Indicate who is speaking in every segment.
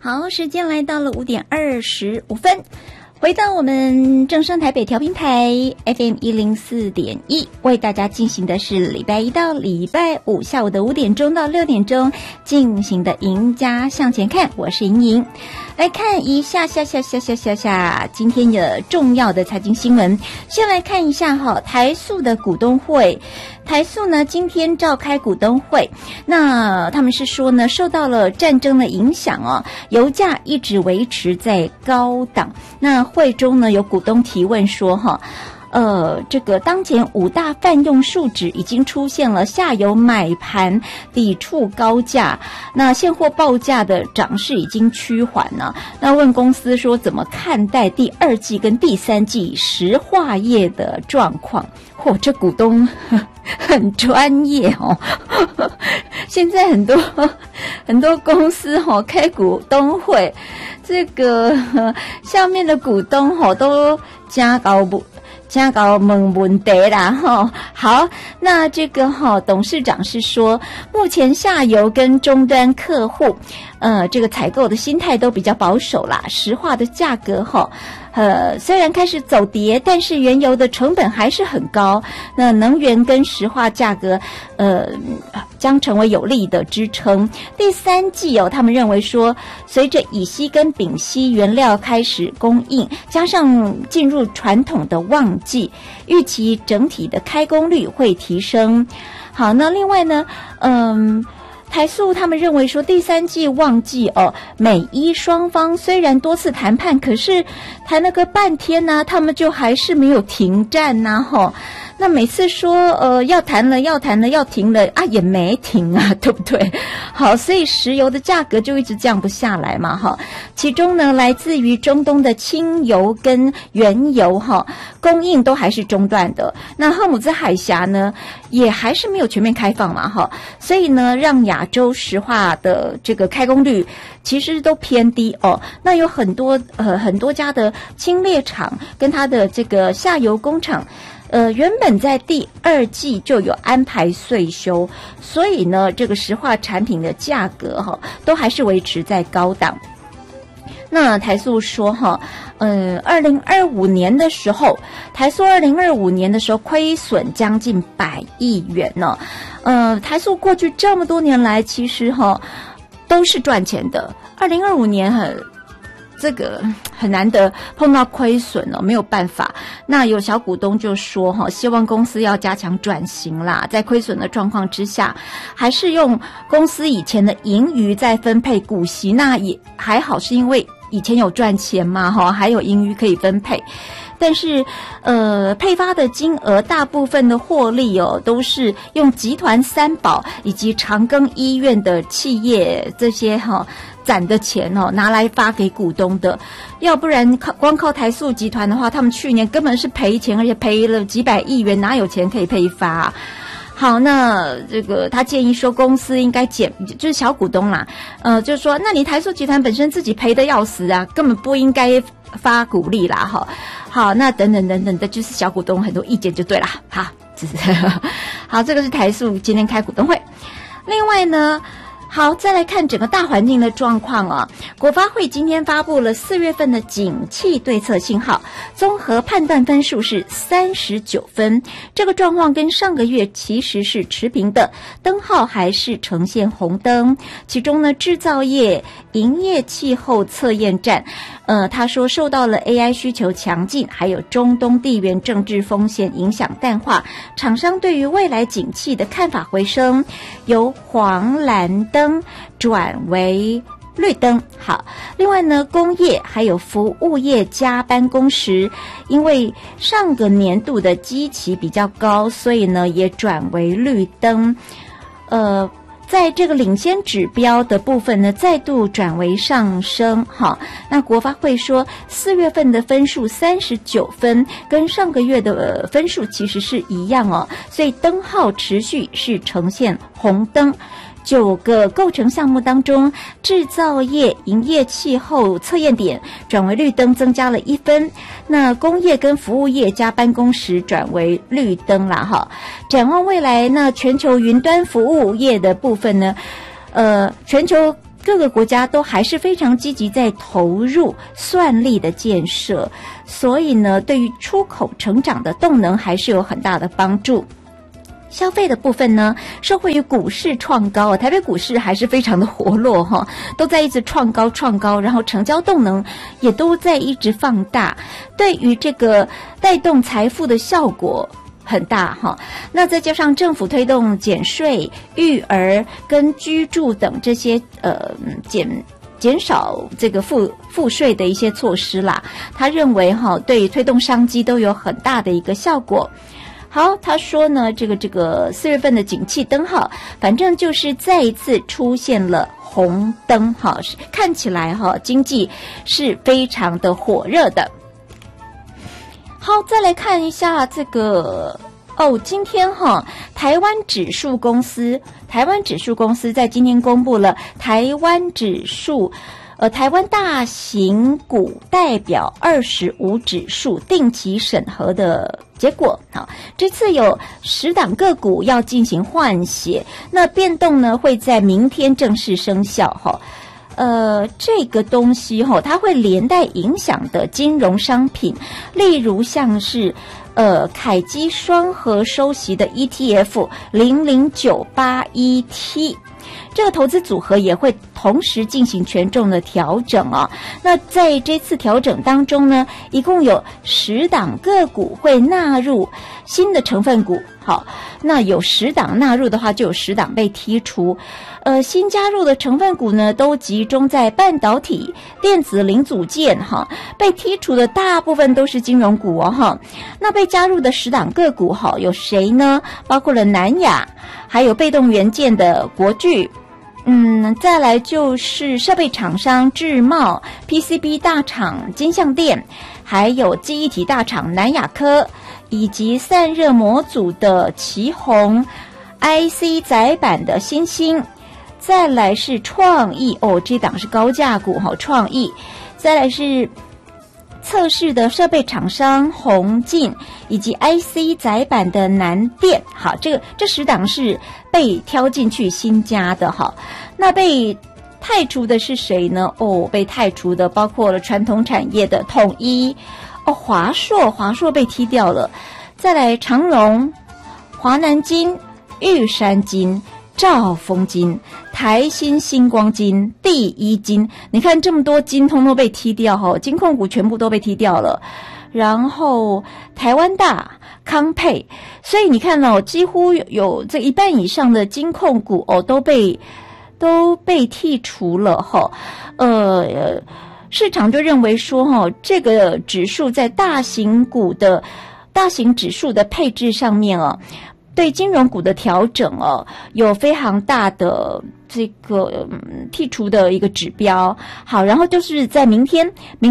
Speaker 1: 好，时间来到了5:25，回到我们正声台北调频台 FM104.1，为大家进行的是礼拜一到礼拜五下午的5点钟到6点钟进行的赢家向前看，我是莹莹。来看一下今天的重要的财经新闻。先来看一下台塑的股东会。台塑呢今天召开股东会，那他们是说呢，受到了战争的影响油价一直维持在高档。那会中呢有股东提问说这个当前5大泛用树脂已经出现了下游买盘抵触高价，那现货报价的涨势已经趋缓了。那问公司说怎么看待第2季跟第3季石化业的状况？这股东很专业现在很多公司开股东会，这个下面的股东都加搞问题啦好，那这个董事长是说，目前下游跟终端客户这个采购的心态都比较保守啦，石化的价格虽然开始走跌，但是原油的成本还是很高，那能源跟石化价格将成为有力的支撑。第3季他们认为说，随着乙烯跟丙烯原料开始供应，加上进入传统的旺季，预期整体的开工率会提升。好，那另外呢台塑他们认为说，第3季旺季美伊双方虽然多次谈判，可是谈了个半天呢，他们就还是没有停战那每次说要谈了要停了也没停对不对？好，所以石油的价格就一直降不下来嘛其中呢来自于中东的轻油跟原油供应都还是中断的。那荷姆兹海峡呢也还是没有全面开放嘛所以呢让亚洲石化的这个开工率其实都偏低那有很多家的轻炼厂跟它的这个下游工厂原本在第2季就有安排岁修，所以呢这个石化产品的价格都还是维持在高档。那台塑说2025年的时候，台塑2025年的时候亏损将近100亿元呢。台塑过去这么多年来其实都是赚钱的，2025年这个很难得碰到亏损没有办法。那有小股东就说希望公司要加强转型啦，在亏损的状况之下，还是用公司以前的盈余再分配股息。那也还好，是因为以前有赚钱嘛还有盈余可以分配。但是配发的金额大部分的获利都是用集团3宝以及长庚医院的企业这些攒的钱拿来发给股东的，要不然光靠台塑集团的话，他们去年根本是赔钱，而且赔了几百亿元，哪有钱可以配发好，那这个他建议说，公司应该就是小股东啦，就是说，那你台塑集团本身自己赔的要死根本不应该发股利啦好，那等等的，就是小股东很多意见就对了好，这个是台塑今天开股东会。另外呢，好，再来看整个大环境的状况国发会今天发布了4月份的景气对策信号，综合判断分数是39分，这个状况跟上个月其实是持平的，灯号还是呈现红灯。其中呢，制造业营业气候测验站他说受到了 AI 需求强劲，还有中东地缘政治风险影响淡化，厂商对于未来景气的看法回升，由黄蓝灯转为绿灯。好，另外呢，工业还有服务业加班工时，因为上个年度的基期比较高，所以呢也转为绿灯。在这个领先指标的部分呢，再度转为上升。好，那国发会说4月份的分数39分，跟上个月的分数其实是一样所以灯号持续是呈现红灯。9个构成项目当中，制造业营业气候测验点转为绿灯，增加了1分。那工业跟服务业加班工时转为绿灯啦展望未来，那全球云端服务业的部分呢，全球各个国家都还是非常积极在投入算力的建设，所以呢，对于出口成长的动能还是有很大的帮助。消费的部分呢，受惠于股市创高，台北股市还是非常的活络哈，都在一直创高，然后成交动能也都在一直放大，对于这个带动财富的效果很大哈。那再加上政府推动减税、育儿跟居住等这些减少这个赋税的一些措施啦，他认为哈，对推动商机都有很大的一个效果。好，他说呢，这个4月份的景气灯号，反正就是再一次出现了红灯哈，看起来哈经济是非常的火热的。好，再来看一下这个今天哈，台湾指数公司在今天公布了台湾大型股代表25指数定期审核的结果。好，这次有10档个股要进行换血，那变动呢会在明天正式生效哈。这个东西哈，它会连带影响的金融商品，例如像是凯基双核收息的 ETF 00981T。这个投资组合也会同时进行权重的调整啊。那在这次调整当中呢，一共有10档个股会纳入新的成分股。好，那有10档纳入的话，就有10档被剔除。新加入的成分股呢，都集中在半导体、电子零组件哈。被剔除的大部分都是金融股哦哈。那被加入的10档个股哈，有谁呢？包括了南亚，还有被动元件的国巨。再来就是设备厂商智茂、PCB 大厂金像电，还有记忆体大厂南亚科，以及散热模组的奇宏、IC 载板的新兴。再来是创意这档是高价股创意。再来是测试的设备厂商宏进，以及 IC 载板的南电。好，这10档是被挑进去新加的哈。那被汰除的是谁呢？被汰除的包括了传统产业的统一，华硕被踢掉了。再来长荣、华南金、玉山金、兆丰金、台新星光金、第一金，你看这么多金通通被踢掉哈，金控股全部都被踢掉了。然后台湾大、康佩，所以你看几乎有这一半以上的金控股都被剔除了哈。市场就认为说这个指数在大型指数的配置上面对金融股的调整有非常大的这个剔除的一个指标。好，然后就是在明天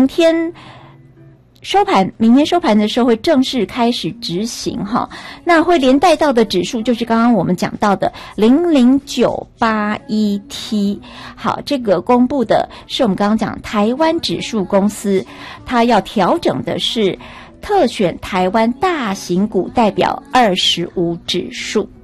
Speaker 1: 收盘的时候会正式开始执行哈。那会连带到的指数就是刚刚我们讲到的00981T。好，这个公布的是我们刚刚讲台湾指数公司，它要调整的是特选台湾大型股代表25指数。